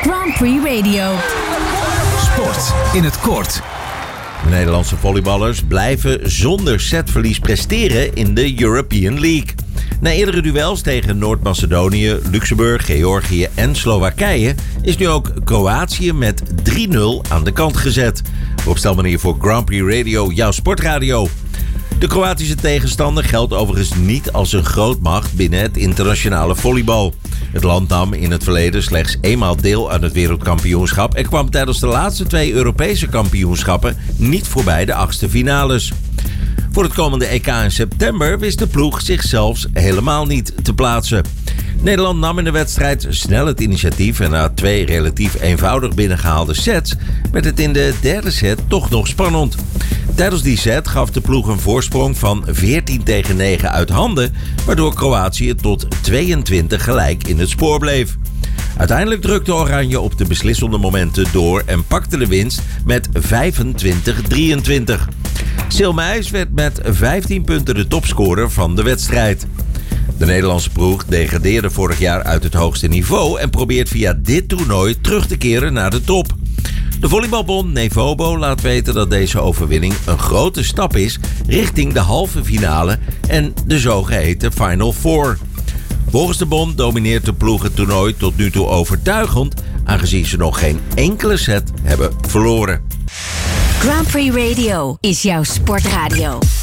Grand Prix Radio. Sport in het kort. De Nederlandse volleyballers blijven zonder setverlies presteren in de European League. Na eerdere duels tegen Noord-Macedonië, Luxemburg, Georgië en Slowakije is nu ook Kroatië met 3-0 aan de kant gezet. Opstelmanier voor Grand Prix Radio, jouw sportradio. De Kroatische tegenstander geldt overigens niet als een grootmacht binnen het internationale volleybal. Het land nam in het verleden slechts eenmaal deel aan het wereldkampioenschap en kwam tijdens de laatste 2 Europese kampioenschappen niet voorbij de achtste finales. Voor het komende EK in september wist de ploeg zich zelfs helemaal niet te plaatsen. Nederland nam in de wedstrijd snel het initiatief en na 2 relatief eenvoudig binnengehaalde sets werd het in de derde set toch nog spannend. Tijdens die set gaf de ploeg een voorsprong van 14-9 uit handen, waardoor Kroatië tot 22 gelijk in het spoor bleef. Uiteindelijk drukte Oranje op de beslissende momenten door en pakte de winst met 25-23. Sil Meijs werd met 15 punten de topscorer van de wedstrijd. De Nederlandse ploeg degradeerde vorig jaar uit het hoogste niveau en probeert via dit toernooi terug te keren naar de top. De volleybalbond Nevobo laat weten dat deze overwinning een grote stap is richting de halve finale en de zogeheten Final Four. Volgens de bond domineert de ploeg het toernooi tot nu toe overtuigend, aangezien ze nog geen enkele set hebben verloren. Grand Prix Radio is jouw sportradio.